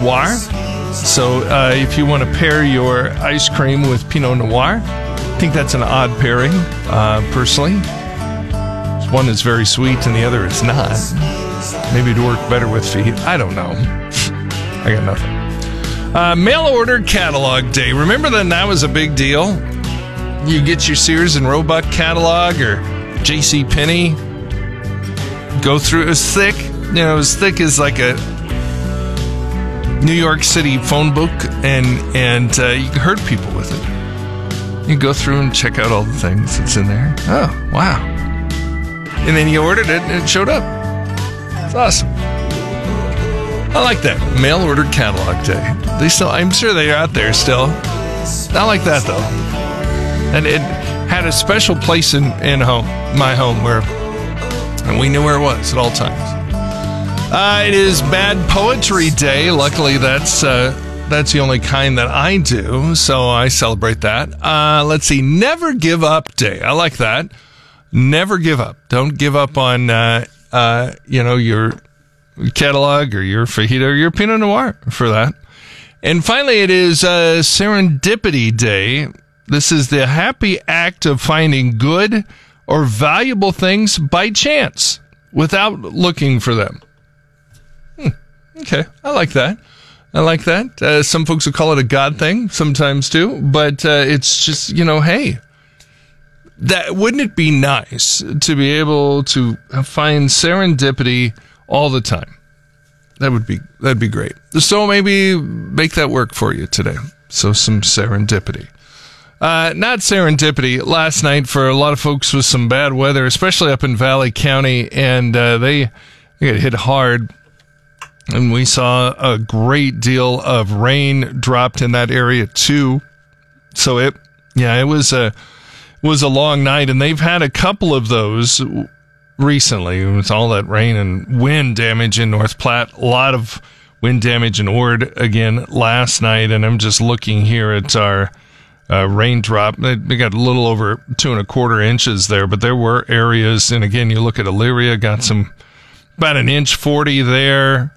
Noir. So if you want to pair your ice cream with Pinot Noir, I think that's an odd pairing, personally. One is very sweet and the other is not. Maybe it'd work better with feet. I don't know. I got nothing. Mail order catalog day. Remember that was a big deal? You get your Sears and Roebuck catalog or J.C. Penney. Go through. It was thick. As thick as like a New York City phone book, and you can hurt people with it. You go through and check out all the things that's in there. Oh, wow. And then you ordered it, and it showed up. It's awesome. I like that. Mail order catalog day. I'm sure they're out there still. Not like that, though. And it had a special place in my home and we knew where it was at all times. It is Bad Poetry Day. Luckily, that's the only kind that I do, so I celebrate that. Let's see. Never Give Up Day. I like that. Never give up. Don't give up on, your catalog or your fajita or your Pinot Noir for that. And finally, it is Serendipity Day. This is the happy act of finding good or valuable things by chance without looking for them. Okay, I like that. Some folks will call it a God thing sometimes too, but it's just, hey, wouldn't it be nice to be able to find serendipity all the time? That'd be great. So maybe make that work for you today. So some serendipity. Not serendipity. Last night for a lot of folks was some bad weather, especially up in Valley County, and they got hit hard. And we saw a great deal of rain dropped in that area too. So it was a long night, and they've had a couple of those recently with all that rain and wind damage in North Platte. A lot of wind damage in Ord again last night, and I'm just looking here at our raindrop. They got a little over 2.25 inches there, but there were areas, and again, you look at Elyria, got about 1.40 inches there.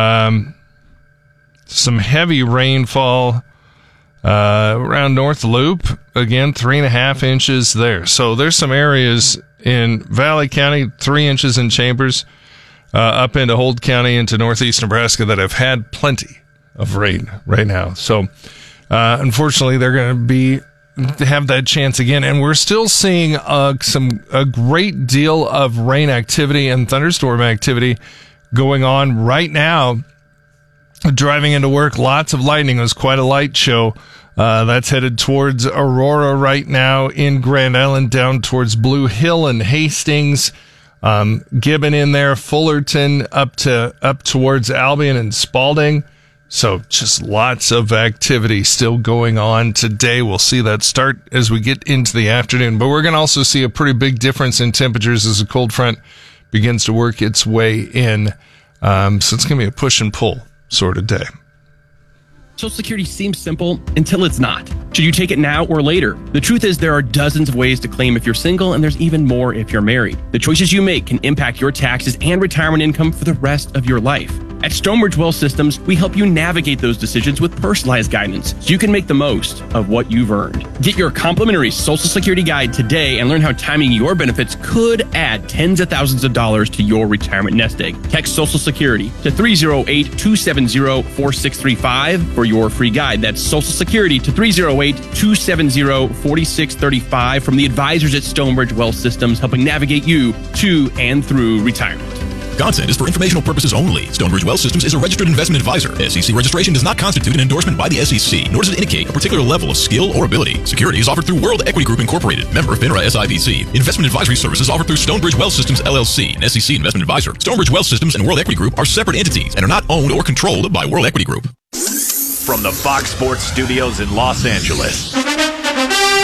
Some heavy rainfall around North Loop, again 3.5 inches there. So there's some areas in Valley County, 3 inches in Chambers, up into Holt County, into northeast Nebraska, that have had plenty of rain right now. So unfortunately, they're going to have that chance again, and we're still seeing a great deal of rain activity and thunderstorm activity going on right now. Driving into work, lots of lightning. It was quite a light show. That's headed towards Aurora right now, in Grand Island, down towards Blue Hill and Hastings, Gibbon in there, Fullerton up towards Albion and Spalding. So just lots of activity still going on today. We'll see that start as we get into the afternoon, but we're going to also see a pretty big difference in temperatures as the cold front begins to work its way in. So it's going to be a push and pull sort of day. Social Security seems simple until it's not. Should you take it now or later? The truth is there are dozens of ways to claim if you're single, and there's even more if you're married. The choices you make can impact your taxes and retirement income for the rest of your life. At Stonebridge Wealth Systems, we help you navigate those decisions with personalized guidance so you can make the most of what you've earned. Get your complimentary Social Security guide today and learn how timing your benefits could add tens of thousands of dollars to your retirement nest egg. Text Social Security to 308-270-4635 for your free guide. That's Social Security to 308-270-4635 from the advisors at Stonebridge Wealth Systems, helping navigate you to and through retirement. Content is for informational purposes only. Stonebridge Wealth Systems is a registered investment advisor. SEC registration does not constitute an endorsement by the SEC, nor does it indicate a particular level of skill or ability. Securities offered through World Equity Group Incorporated, member FINRA SIPC. Investment advisory services offered through Stonebridge Wealth Systems LLC, an SEC investment advisor. Stonebridge Wealth Systems and World Equity Group are separate entities and are not owned or controlled by World Equity Group. From the Fox Sports Studios in Los Angeles,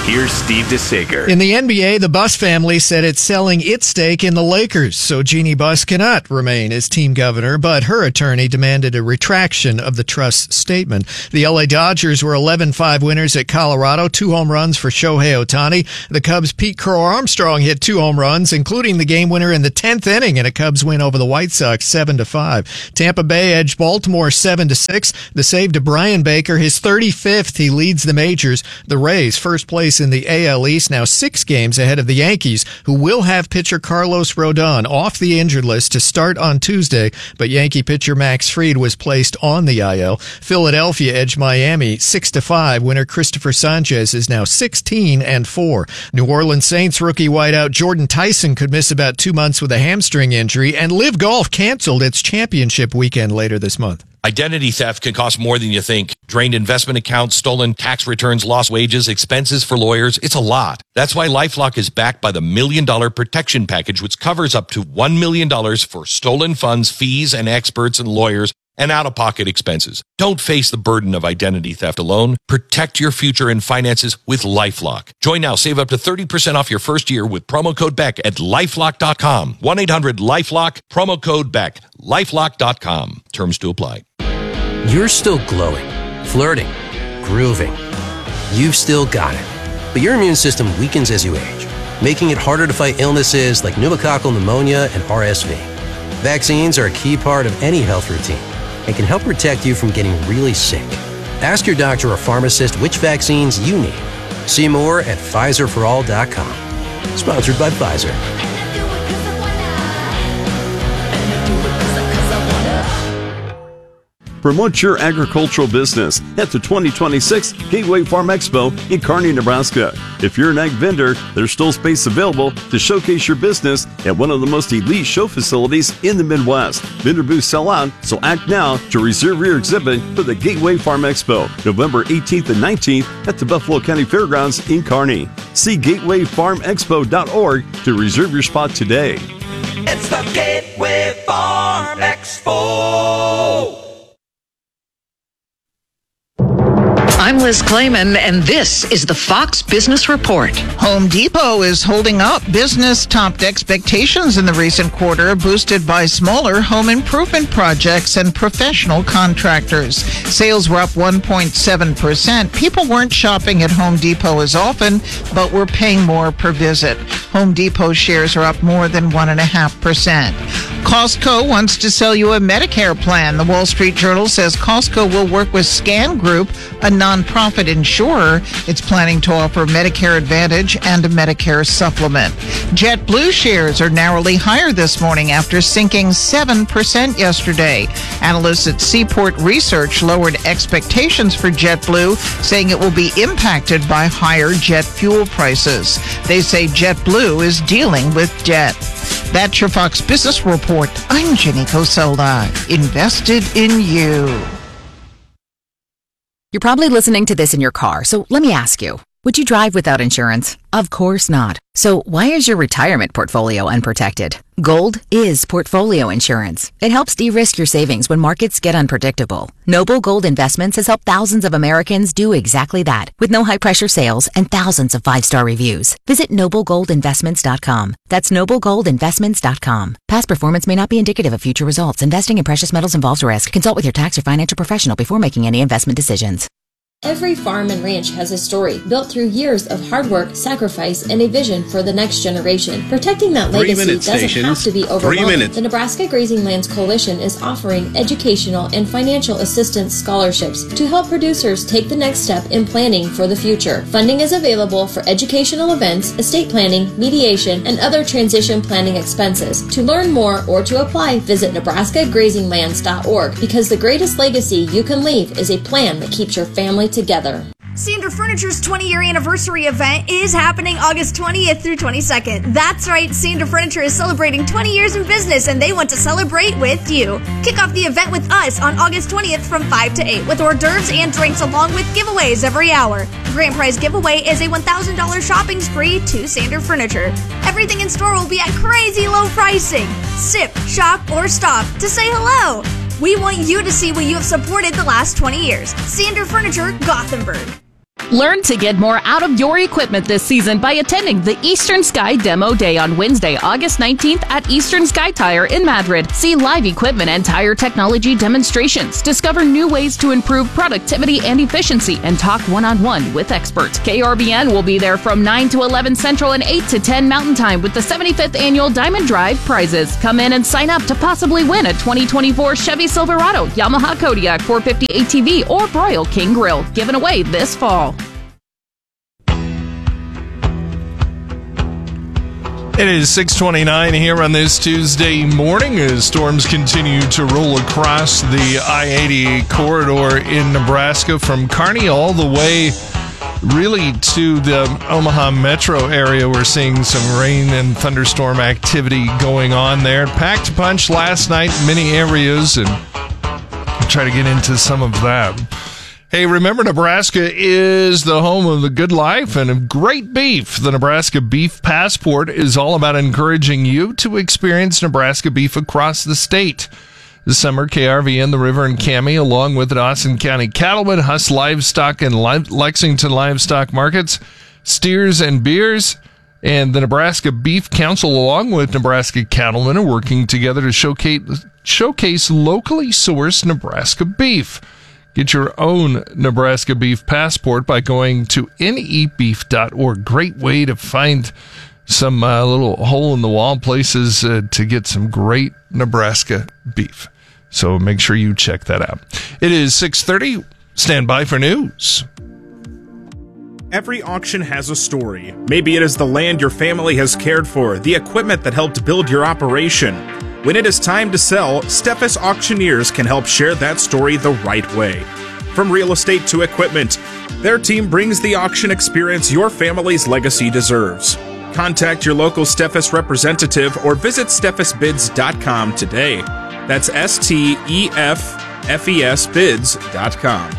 Here's Steve DeSager. In the NBA, the Buss family said it's selling its stake in the Lakers, so Jeannie Buss cannot remain as team governor, but her attorney demanded a retraction of the trust's statement. The LA Dodgers were 11-5 winners at Colorado, 2 home runs for Shohei Ohtani. The Cubs' Pete Crow Armstrong hit 2 home runs, including the game winner in the 10th inning in a Cubs win over the White Sox 7-5. Tampa Bay edged Baltimore 7-6. The save to Brian Baker, his 35th. He leads the majors. The Rays, first place in the AL East, now 6 games ahead of the Yankees, who will have pitcher Carlos Rodon off the injured list to start on Tuesday, but Yankee pitcher Max Fried was placed on the IL. Philadelphia edged Miami 6-5. Winner Christopher Sanchez is now 16-4. New Orleans Saints rookie wideout Jordan Tyson could miss about 2 months with a hamstring injury, and Live Golf canceled its championship weekend later this month. Identity theft can cost more than you think. Drained investment accounts, stolen tax returns, lost wages, expenses for lawyers. It's a lot. That's why LifeLock is backed by the $1 Million Protection Package, which covers up to $1 million for stolen funds, fees, and experts and lawyers and out-of-pocket expenses. Don't face the burden of identity theft alone. Protect your future and finances with LifeLock. Join now. Save up to 30% off your first year with promo code BECK at LifeLock.com. 1-800-LifeLock, promo code BECK. LifeLock.com. Terms to apply. You're still glowing, flirting, grooving. You've still got it. But your immune system weakens as you age, making it harder to fight illnesses like pneumococcal pneumonia and RSV. Vaccines are a key part of any health routine and can help protect you from getting really sick. Ask your doctor or pharmacist which vaccines you need. See more at PfizerForAll.com. Sponsored by Pfizer. Promote your agricultural business at the 2026 Gateway Farm Expo in Kearney, Nebraska. If you're an ag vendor, there's still space available to showcase your business at one of the most elite show facilities in the Midwest. Vendor booths sell out, so act now to reserve your exhibit for the Gateway Farm Expo, November 18th and 19th at the Buffalo County Fairgrounds in Kearney. See gatewayfarmexpo.org to reserve your spot today. It's the Gateway Farm Expo. I'm Liz Clayman, and this is the Fox Business Report. Home Depot is holding up. Business topped expectations in the recent quarter, boosted by smaller home improvement projects and professional contractors. Sales were up 1.7%. People weren't shopping at Home Depot as often, but were paying more per visit. Home Depot shares are up more than 1.5%. Costco wants to sell you a Medicare plan. The Wall Street Journal says Costco will work with Scan Group, a nonprofit insurer. It's planning to offer Medicare Advantage and a Medicare supplement. JetBlue shares are narrowly higher this morning after sinking 7% yesterday. Analysts at Seaport Research lowered expectations for JetBlue, saying it will be impacted by higher jet fuel prices. They say JetBlue is dealing with debt. That's your Fox Business Report. I'm Jenny Coselda. Invested in you. You're probably listening to this in your car, so let me ask you, would you drive without insurance? Of course not. So why is your retirement portfolio unprotected? Gold is portfolio insurance. It helps de-risk your savings when markets get unpredictable. Noble Gold Investments has helped thousands of Americans do exactly that, with no high-pressure sales and thousands of 5-star reviews. Visit NobleGoldInvestments.com. That's NobleGoldInvestments.com. Past performance may not be indicative of future results. Investing in precious metals involves risk. Consult with your tax or financial professional before making any investment decisions. Every farm and ranch has a story built through years of hard work, sacrifice, and a vision for the next generation. Protecting that legacy doesn't have to be overwhelming. The Nebraska Grazing Lands Coalition is offering educational and financial assistance scholarships to help producers take the next step in planning for the future. Funding is available for educational events, estate planning, mediation, and other transition planning expenses. To learn more or to apply, visit NebraskaGrazinglands.org, because the greatest legacy you can leave is a plan that keeps your family together. Sander Furniture's 20-year anniversary event is happening August 20th through 22nd. That's right, Sander Furniture is celebrating 20 years in business, and they want to celebrate with you. Kick off the event with us on August 20th from 5 to 8 with hors d'oeuvres and drinks along with giveaways every hour. The grand prize giveaway is a $1,000 shopping spree to Sander Furniture. Everything in store will be at crazy low pricing. Sip, shop, or stop to say hello. We want you to see what you have supported the last 20 years. Sander Furniture, Gothenburg. Learn to get more out of your equipment this season by attending the Eastern Sky Demo Day on Wednesday, August 19th at Eastern Sky Tire in Madrid. See live equipment and tire technology demonstrations. Discover new ways to improve productivity and efficiency and talk one-on-one with experts. KRBN will be there from 9 to 11 Central and 8 to 10 Mountain Time with the 75th Annual Diamond Drive prizes. Come in and sign up to possibly win a 2024 Chevy Silverado, Yamaha Kodiak 450 ATV, or Broil King Grill, given away this fall. It is 6:29 here on this Tuesday morning as storms continue to roll across the I-80 corridor in Nebraska from Kearney all the way really to the Omaha metro area. We're seeing some rain and thunderstorm activity going on there. Packed punch last night in many areas, and I'll try to get into some of that. Hey, remember, Nebraska is the home of the good life and of great beef. The Nebraska Beef Passport is all about encouraging you to experience Nebraska beef across the state. This summer, KRVN, The River, and Cami, along with the Dawson County Cattlemen, Huss Livestock, and Lexington Livestock Markets, Steers and Beers, and the Nebraska Beef Council, along with Nebraska Cattlemen, are working together to showcase locally sourced Nebraska beef. Get your own Nebraska Beef Passport by going to nebeef.org. Great way to find some little hole-in-the-wall places to get some great Nebraska beef. So make sure you check that out. It is 6:30. Stand by for news. Every auction has a story. Maybe it is the land your family has cared for, the equipment that helped build your operation. When it is time to sell, Steffes Auctioneers can help share that story the right way. From real estate to equipment, their team brings the auction experience your family's legacy deserves. Contact your local Steffes representative or visit steffesbids.com today. That's STEFFES bids.com.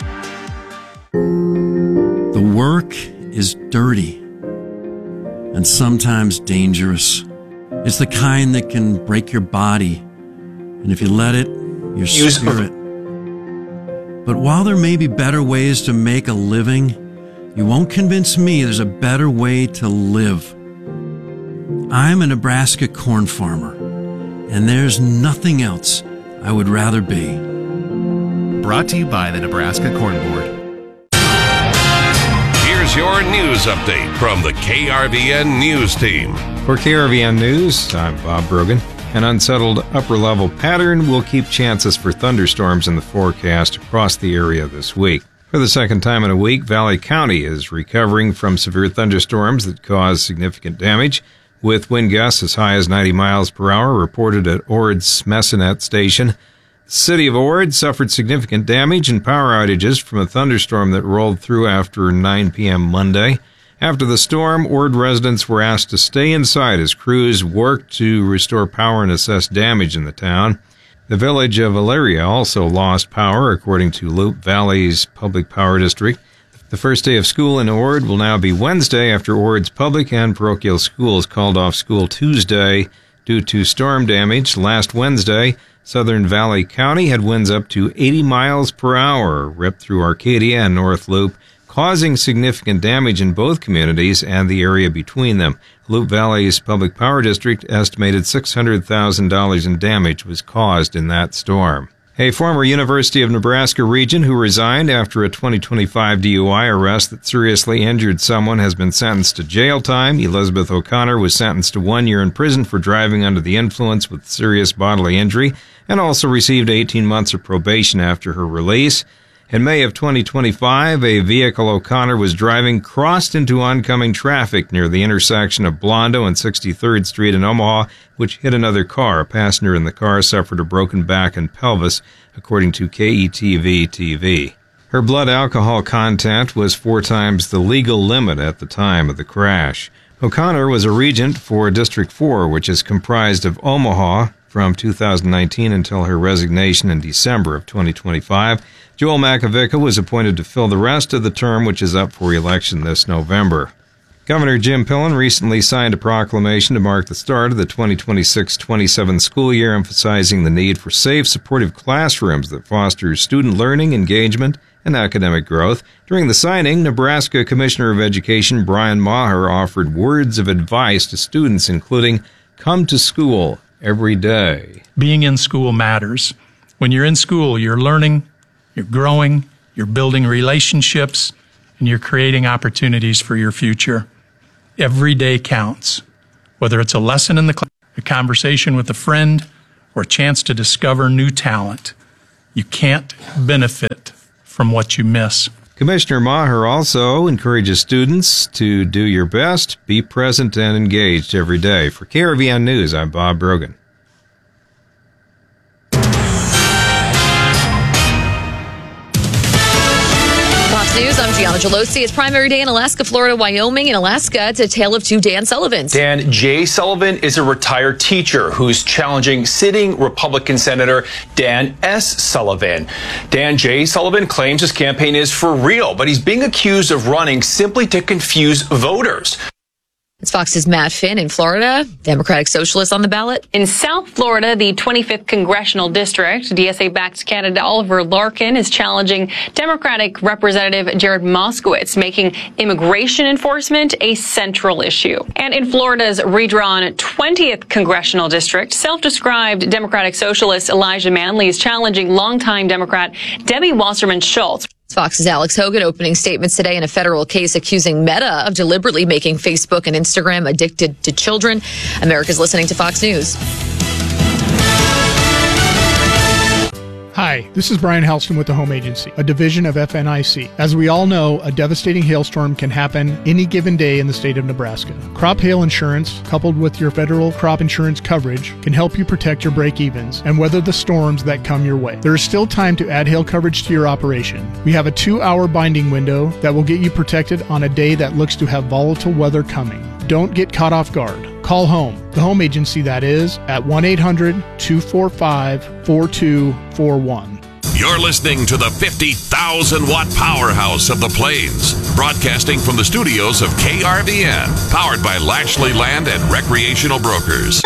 The work is dirty and sometimes dangerous. It's the kind that can break your body, and if you let it, your spirit. But while there may be better ways to make a living, you won't convince me there's a better way to live. I'm a Nebraska corn farmer, and there's nothing else I would rather be. Brought to you by the Nebraska Corn Board. Here's your news update from the KRVN News Team. For KRVN News, I'm Bob Brogan. An unsettled upper-level pattern will keep chances for thunderstorms in the forecast across the area this week. For the second time in a week, Valley County is recovering from severe thunderstorms that caused significant damage, with wind gusts as high as 90 miles per hour reported at Ord's Messenet Station. The city of Ord suffered significant damage and power outages from a thunderstorm that rolled through after 9 p.m. Monday. After the storm, Ord residents were asked to stay inside as crews worked to restore power and assess damage in the town. The village of Elyria also lost power, according to Loup Valley's Public Power District. The first day of school in Ord will now be Wednesday after Ord's public and parochial schools called off school Tuesday due to storm damage. Last Wednesday, Southern Valley County had winds up to 80 miles per hour ripped through Arcadia and North Loup, causing significant damage in both communities and the area between them. Loup Valley's Public Power District estimated $600,000 in damage was caused in that storm. A former University of Nebraska regent who resigned after a 2025 DUI arrest that seriously injured someone has been sentenced to jail time. Elizabeth O'Connor was sentenced to 1 year in prison for driving under the influence with serious bodily injury and also received 18 months of probation after her release. In May of 2025, a vehicle O'Connor was driving crossed into oncoming traffic near the intersection of Blondo and 63rd Street in Omaha, which hit another car. A passenger in the car suffered a broken back and pelvis, according to KETV-TV. Her blood alcohol content was 4 times the legal limit at the time of the crash. O'Connor was a regent for District 4, which is comprised of Omaha, from 2019 until her resignation in December of 2025. Joel Makovica was appointed to fill the rest of the term, which is up for election this November. Governor Jim Pillen recently signed a proclamation to mark the start of the 2026-27 school year, emphasizing the need for safe, supportive classrooms that foster student learning, engagement, and academic growth. During the signing, Nebraska Commissioner of Education Brian Maher offered words of advice to students, including, come to school every day. Being in school matters. When you're in school, you're learning, you're growing, you're building relationships, and you're creating opportunities for your future. Every day counts, whether it's a lesson in the class, a conversation with a friend, or a chance to discover new talent. You can't benefit from what you miss. Commissioner Maher also encourages students to do your best, be present and engaged every day. For KRVN News, I'm Bob Brogan. News. I'm Gianna Gelosi. It's primary day in Alaska, Florida, Wyoming. In Alaska, it's a tale of two Dan Sullivans. Dan J. Sullivan is a retired teacher who's challenging sitting Republican Senator Dan S. Sullivan. Dan J. Sullivan claims his campaign is for real, but he's being accused of running simply to confuse voters. It's Fox's Matt Finn in Florida. Democratic Socialists on the ballot. In South Florida, the 25th Congressional District, DSA-backed candidate Oliver Larkin is challenging Democratic Representative Jared Moskowitz, making immigration enforcement a central issue. And in Florida's redrawn 20th Congressional District, self-described Democratic Socialist Elijah Manley is challenging longtime Democrat Debbie Wasserman Schultz. Fox's Alex Hogan opening statements today in a federal case accusing Meta of deliberately making Facebook and Instagram addicted to children. America's listening to Fox News. Hi, this is Brian Halston with the Home Agency, a division of FNIC. As we all know, a devastating hailstorm can happen any given day in the state of Nebraska. Crop hail insurance, coupled with your federal crop insurance coverage, can help you protect your break-evens and weather the storms that come your way. There is still time to add hail coverage to your operation. We have a 2-hour binding window that will get you protected on a day that looks to have volatile weather coming. Don't get caught off guard. Call home, the Home Agency that is, at 1-800-245-4241. You're listening to the 50,000-watt powerhouse of the Plains, broadcasting from the studios of KRVN, powered by Lashley Land and Recreational Brokers.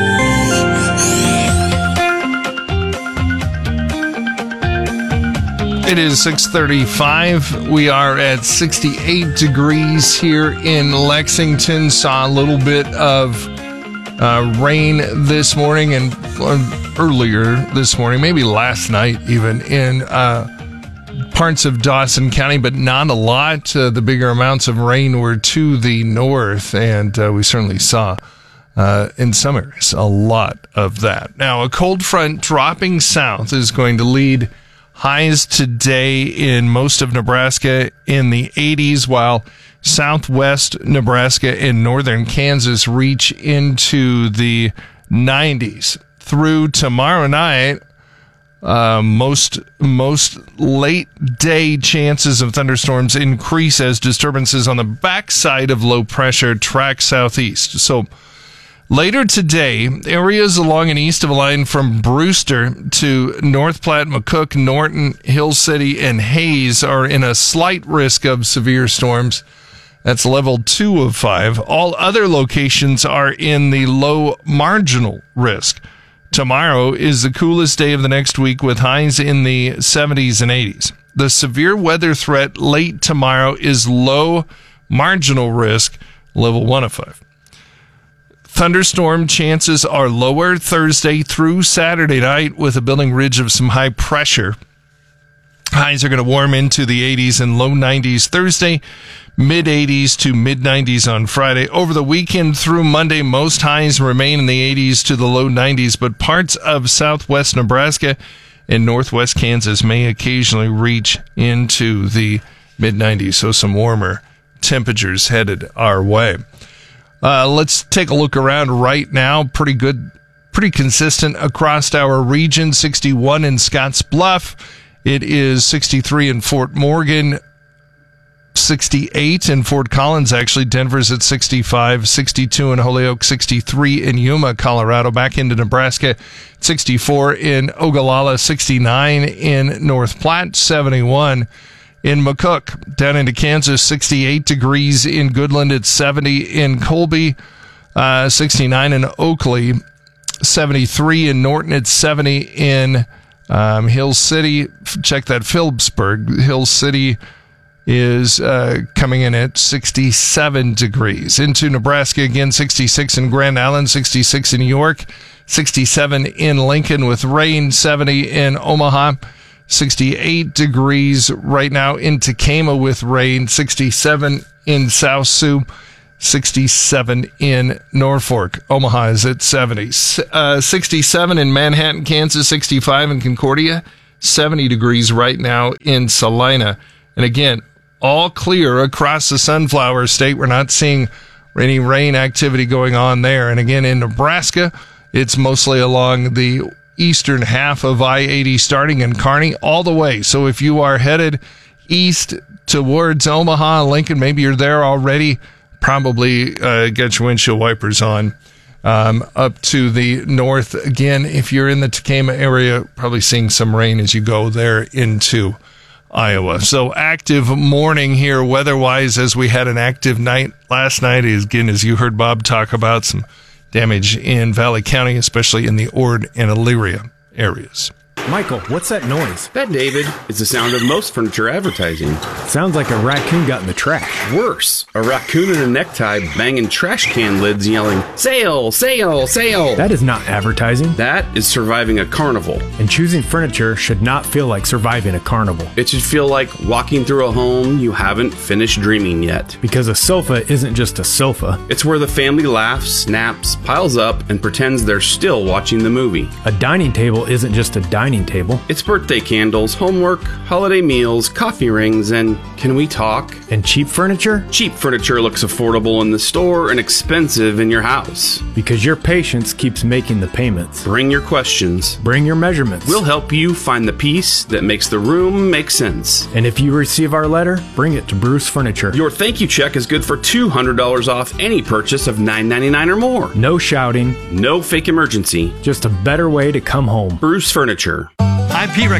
It is 6:35. We are at 68 degrees here in Lexington. Saw a little bit of rain this morning and earlier this morning, maybe last night even, in parts of Dawson County, but not a lot. The bigger amounts of rain were to the north, and we certainly saw in some areas a lot of that. Now, a cold front dropping south is going to lead highs today in most of Nebraska in the 80s, while southwest Nebraska and northern Kansas reach into the 90s. Through tomorrow night, most late day chances of thunderstorms increase as disturbances on the backside of low pressure track southeast. So later today, areas along and east of a line from Brewster to North Platte, McCook, Norton, Hill City, and Hayes are in a slight risk of severe storms. That's level 2 of 5. All other locations are in the low marginal risk. Tomorrow is the coolest day of the next week with highs in the 70s and 80s. The severe weather threat late tomorrow is low marginal risk, level 1 of 5. Thunderstorm chances are lower Thursday through Saturday night with a building ridge of some high pressure. Highs are going to warm into the 80s and low 90s Thursday, mid 80s to mid 90s on Friday. Over the weekend through Monday, most highs remain in the 80s to the low 90s, but parts of southwest Nebraska and northwest Kansas may occasionally reach into the mid 90s, so some warmer temperatures headed our way. Let's take a look around right now. Pretty good, pretty consistent across our region. 61 in Scotts Bluff. It is 63 in Fort Morgan, 68 in Fort Collins, actually. Denver's at 65, 62 in Holyoke, 63 in Yuma, Colorado. Back into Nebraska, 64 in Ogallala, 69 in North Platte, 71 In McCook, down into Kansas, 68 degrees. In Goodland, it's 70. In Colby, 69. In Oakley, 73. In Norton, it's 70. In Hill City, check that, Phillipsburg. Hill City is coming in at 67 degrees. Into Nebraska again, 66 in Grand Island, 66 in York, 67 in Lincoln with rain, 70 in Omaha, 68 degrees right now in Tacoma with rain, 67 in South Sioux, 67 in Norfolk. Omaha is at 70. 67 in Manhattan, Kansas, 65 in Concordia, 70 degrees right now in Salina. And again, all clear across the Sunflower State. We're not seeing any rain activity going on there. And again, in Nebraska, it's mostly along the eastern half of I-80 starting in Kearney all the way. So if you are headed east towards Omaha, Lincoln, maybe you're there already, probably get your windshield wipers on. Up to the north, again, if you're in the Tacoma area, probably seeing some rain as you go there into Iowa. So active morning here weather-wise, as we had an active night last night. Again, as you heard Bob talk about, some damage in Valley County, especially in the Ord and Elyria areas. Michael, what's that noise? That, David, is the sound of most furniture advertising. Sounds like a raccoon got in the trash. Worse, a raccoon in a necktie banging trash can lids yelling, "Sale, sale, sale." That is not advertising. That is surviving a carnival. And choosing furniture should not feel like surviving a carnival. It should feel like walking through a home you haven't finished dreaming yet. Because a sofa isn't just a sofa. It's where the family laughs, snaps, piles up, and pretends they're still watching the movie. A dining table isn't just a dining table. It's birthday candles, homework, holiday meals, coffee rings, and can we talk? And cheap furniture? Cheap furniture looks affordable in the store and expensive in your house. Because your patience keeps making the payments. Bring your questions. Bring your measurements. We'll help you find the piece that makes the room make sense. And if you receive our letter, bring it to Bruce Furniture. Your thank you check is good for $200 off any purchase of $9.99 or more. No shouting. No fake emergency. Just a better way to come home. Bruce Furniture. I'm Pete